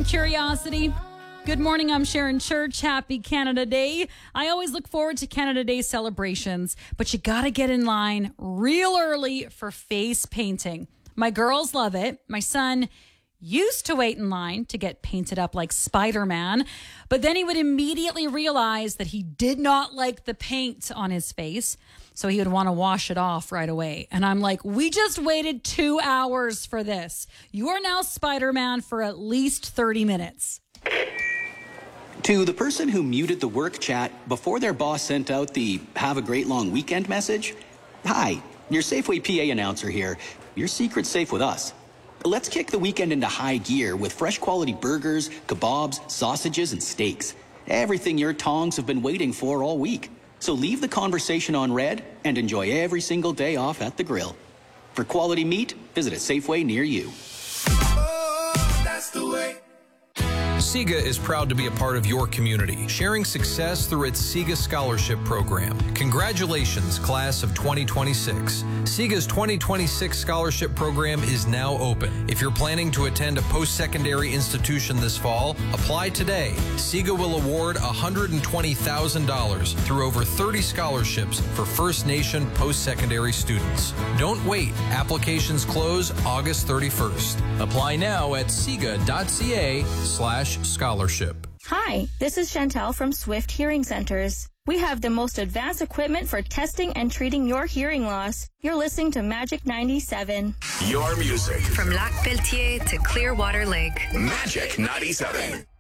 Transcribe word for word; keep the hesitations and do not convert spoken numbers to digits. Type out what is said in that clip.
Curiosity. Good morning, I'm Sharon Church. Happy Canada Day. I always look forward to Canada Day celebrations, but you gotta get in line real early for face painting. My girls love it. My son used to wait in line to get painted up like Spider-Man, but then he would immediately realize that he did not like the paint on his face, so he would want to wash it off right away. And I'm like, we just waited two hours for this. You are now Spider-Man for at least thirty minutes. To the person who muted the work chat before their boss sent out the have a great long weekend message, hi, your Safeway P A announcer here. Your secret's safe with us. Let's kick the weekend into high gear with fresh quality burgers, kebabs, sausages, and steaks. Everything your tongs have been waiting for all week. So leave the conversation on red and enjoy every single day off at the grill. For quality meat, visit a Safeway near you. Oh, that's the way. SIGA is proud to be a part of your community, sharing success through its SIGA Scholarship Program. Congratulations, class of twenty twenty-six. SIGA's twenty twenty-six Scholarship Program is now open. If you're planning to attend a post-secondary institution this fall, apply today. SIGA will award one hundred twenty thousand dollars through over thirty scholarships for First Nation post-secondary students. Don't wait. Applications close August thirty-first. Apply now at siga.ca slash scholarship. Hi, this is Chantel from Swift Hearing Centers. We have the most advanced equipment for testing and treating your hearing loss. You're listening to Magic ninety-seven. Your music. From Lac Pelletier to Clearwater Lake. Magic ninety-seven.